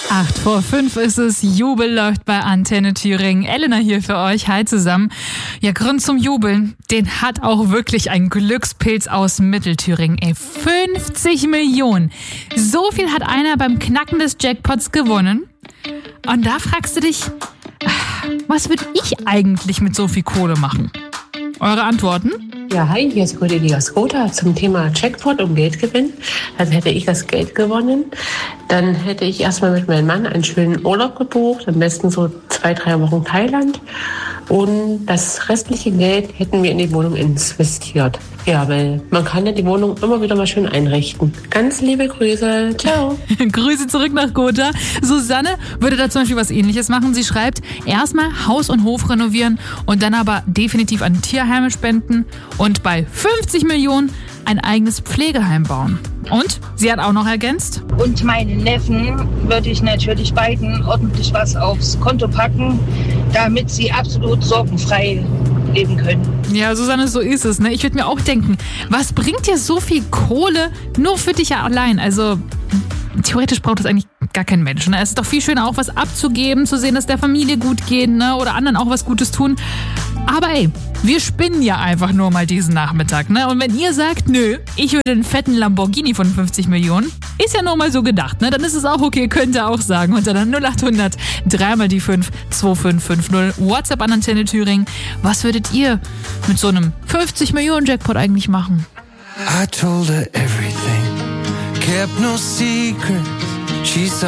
8:05 ist es. Jubel läuft bei Antenne Thüringen. Elena hier für euch. Hi zusammen. Ja, Grund zum Jubeln, den hat auch wirklich ein Glückspilz aus Mittelthüringen. 50 Millionen. So viel hat einer beim Knacken des Jackpots gewonnen. Und da fragst du dich, was würde ich eigentlich mit so viel Kohle machen? Eure Antworten? Ja, hi, hier ist Cordelia Skota zum Thema Jackpot und Geldgewinn. Also hätte ich das Geld gewonnen, dann hätte ich erstmal mit meinem Mann einen schönen Urlaub gebucht, am besten so 2-3 Wochen Thailand. Und das restliche Geld hätten wir in die Wohnung investiert. Ja, weil man kann ja die Wohnung immer wieder mal schön einrichten. Ganz liebe Grüße. Ciao. Grüße zurück nach Gotha. Susanne würde da zum Beispiel was Ähnliches machen. Sie schreibt, erstmal Haus und Hof renovieren und dann aber definitiv an Tierheime spenden und bei 50 Millionen ein eigenes Pflegeheim bauen. Und sie hat auch noch ergänzt. Und meinen Neffen würde ich natürlich beiden ordentlich was aufs Konto packen, damit sie absolut sorgenfrei leben können. Ja, Susanne, so ist es. Ne? Ich würde mir auch denken, was bringt dir so viel Kohle nur für dich allein? Also theoretisch braucht es eigentlich gar kein Mensch. Ne? Es ist doch viel schöner, auch was abzugeben, zu sehen, dass der Familie gut geht, ne? Oder anderen auch was Gutes tun. Aber ey, wir spinnen ja einfach nur mal diesen Nachmittag. Ne? Und wenn ihr sagt, nö, ich will einen fetten Lamborghini von 50 Millionen, ist ja nur mal so gedacht. Ne? Dann ist es auch okay, könnt ihr auch sagen. Unter der 0800 3x5 2550 WhatsApp an Antenne Thüringen. Was würdet ihr mit so einem 50 Millionen Jackpot eigentlich machen? I told her everything, kept no secret. She saw